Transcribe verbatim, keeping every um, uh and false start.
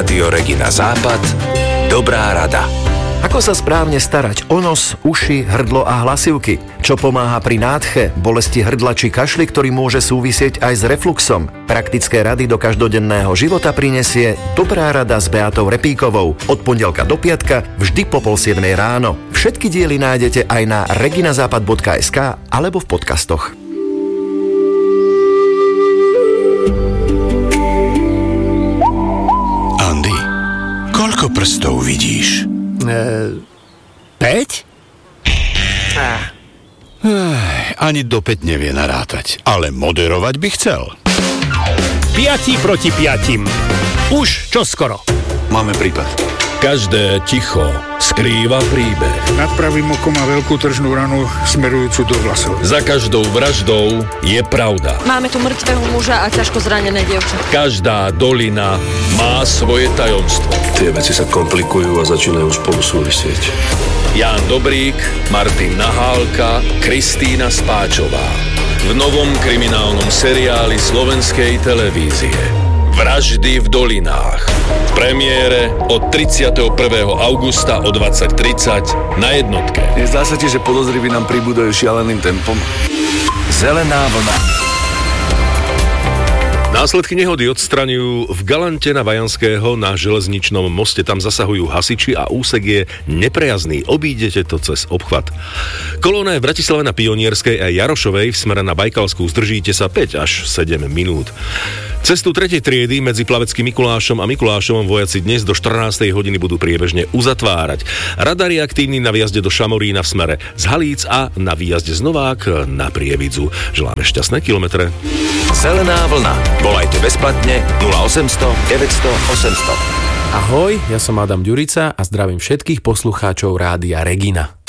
Rádio Regina Západ. Dobrá rada. Ako sa správne starať o nos, uši, hrdlo a hlasivky? Čo pomáha pri nádche, bolesti hrdla či kašli, ktorý môže súvisieť aj s refluxom? Praktické rady do každodenného života prinesie Dobrá rada s Beatou Repíkovou. Od pondelka do piatka, vždy po pol siedmej ráno. Všetky diely nájdete aj na reginazápad bodka es ká alebo v podcastoch. Andy, koľko prstov vidíš? E, päť? Ah. Ech, ani do päť nevie narátať, ale moderovať by chcel. Piati proti piatim. Už čoskoro. Máme prípad. Každé ticho skrýva príbeh. Nad pravým okom má veľkú tržnú ranu smerujúcu do vlasov. Za každou vraždou je pravda. Máme tu mŕtvého muža a ťažko zranené dievča. Každá dolina má svoje tajomstvo. Tie veci sa komplikujú a začínajú spolu súvisieť. Ján Dobrík, Martin Nahálka, Kristína Spáčová. V novom kriminálnom seriáli slovenskej televízie Vraždy v dolinách. V premiére od tridsiateho prvého augusta o dvadsať tridsať na jednotke. Nezdá sa ti, že podozriví nám pribúdajú šialeným tempom? Zelená vlna. Následky nehody odstraňujú v Galante na Vajanského na železničnom moste. Tam zasahujú hasiči a úsek je neprejazný. Obídete to cez obchvat. Kolóna je v Bratislave na Pionierskej a Jarošovej v smere na Bajkalskú. Zdržíte sa päť až sedem minút. Cestu tretej triedy medzi Plaveckým Mikulášom a Mikulášovom vojaci dnes do štrnástej hodiny budú priebežne uzatvárať. Radar je aktívny na výjazde do Šamorína v smere z Halíc a na výjazde z Novák na Prievidzu. Želáme šťastné kilometre. Zelená vlna. Volajte bezplatne nula osemsto deväťsto osemsto. Ahoj, ja som Adam Ďurica a zdravím všetkých poslucháčov Rádia Regina.